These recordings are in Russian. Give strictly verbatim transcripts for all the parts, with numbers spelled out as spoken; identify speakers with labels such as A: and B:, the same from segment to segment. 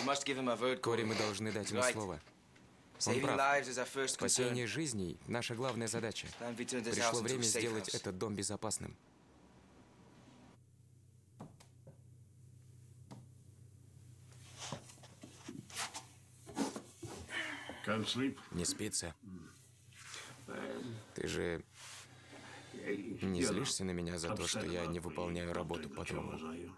A: Кори, мы должны дать ему слово. Он прав. Спасение жизней – наша главная задача. Пришло время сделать этот дом безопасным. Не спится? Ты же не злишься на меня за то, что я не выполняю работу по дому?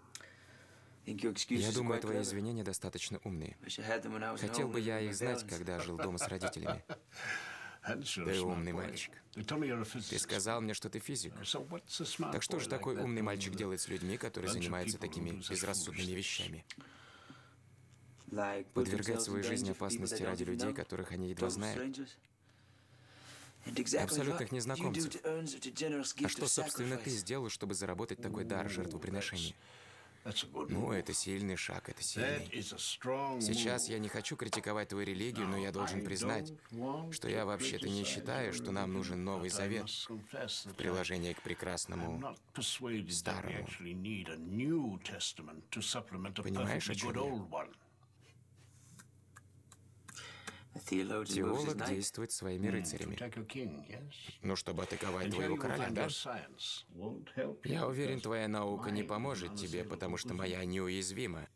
A: Я думаю, твои извинения достаточно умные. Хотел бы я их знать, когда жил дома с родителями. Ты умный мальчик. Ты сказал мне, что ты физик. Так что же такой умный мальчик делает с людьми, которые занимаются такими безрассудными вещами? Подвергать свою жизнь опасности ради людей, которых они едва знают? Абсолютных незнакомцев. А что, собственно, ты сделал, чтобы заработать такой дар жертвоприношения? Ну, это сильный шаг, это сильный. Сейчас я не хочу критиковать твою религию, но я должен признать, что я вообще-то не считаю, что нам нужен Новый Завет в приложении к прекрасному Старому. Понимаешь, о чем я? Теолог действует своими рыцарями. Ну, чтобы атаковать твоего короля, да? Я уверен, твоя наука не поможет тебе, потому что моя неуязвима.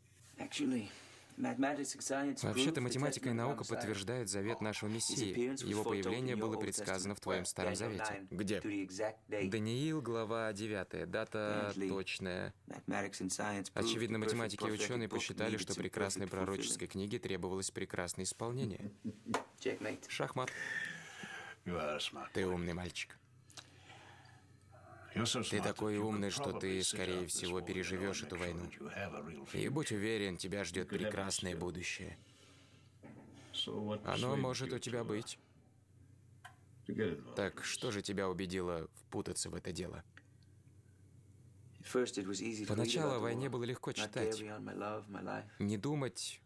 A: Вообще-то математика и наука подтверждают завет нашего Мессии. Его появление было предсказано в твоем Старом Завете. Где? Даниил, глава девятая. Дата точная. Очевидно, математики и ученые посчитали, что прекрасной пророческой книге требовалось прекрасное исполнение. Шахмат. Ты умный мальчик. Ты такой умный, что ты, скорее всего, переживешь эту войну. И будь уверен, тебя ждет прекрасное будущее. Оно может у тебя быть. Так что же тебя убедило впутаться в это дело? Поначалу о войне было легко читать. Не думать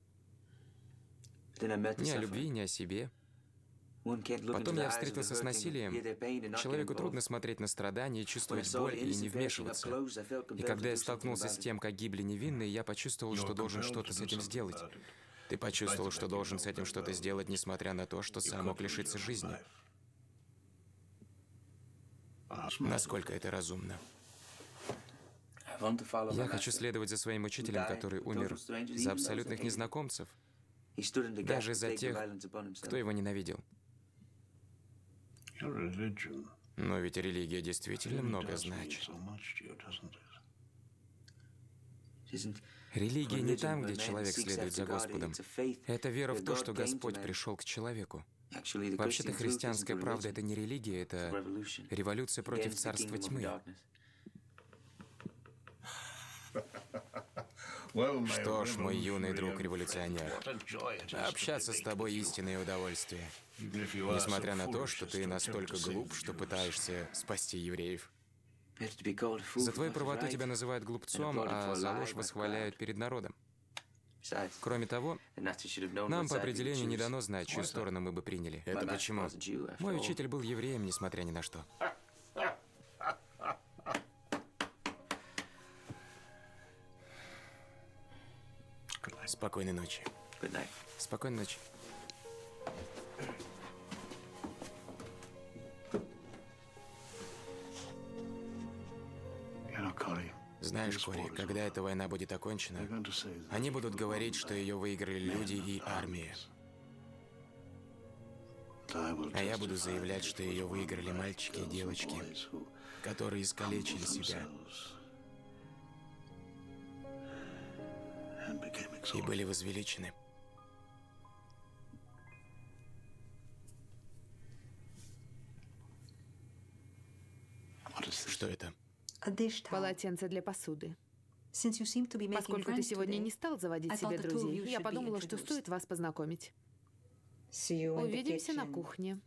A: ни о любви, ни о себе. Потом я встретился с насилием. Человеку трудно смотреть на страдания, чувствовать боль и не вмешиваться. И когда я столкнулся с тем, как гибли невинные, я почувствовал, что должен что-то с этим сделать. Ты почувствовал, что должен с этим что-то сделать, несмотря на то, что сам мог лишиться жизни. Насколько это разумно? Я хочу следовать за своим учителем, который умер за абсолютных незнакомцев, даже за тех, кто его ненавидел. Но ведь религия действительно много значит. Религия не там, где человек следует за Господом. Это вера в то, что Господь пришел к человеку. Вообще-то христианская правда – это не религия, это революция против царства тьмы. Что ж, мой юный друг-революционер, общаться с тобой истинное удовольствие. Несмотря на то, что ты настолько глуп, что пытаешься спасти евреев. За твою правоту тебя называют глупцом, а за ложь восхваляют перед народом. Кроме того, нам по определению не дано знать, чью сторону мы бы приняли. Это почему? Мой учитель был евреем, несмотря ни на что. Спокойной ночи. Спокойной ночи. Знаешь, Кори, когда эта война будет окончена, они будут говорить, что ее выиграли люди и армия. А я буду заявлять, что ее выиграли мальчики и девочки, которые искалечили себя и были возвеличены. Что это?
B: Полотенце для посуды. Поскольку ты сегодня не стал заводить себе друзей, я подумала, что стоит вас познакомить. Увидимся на кухне.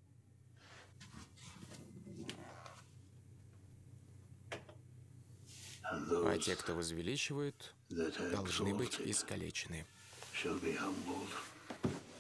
A: А те, кто возвеличивают, должны быть искалечены.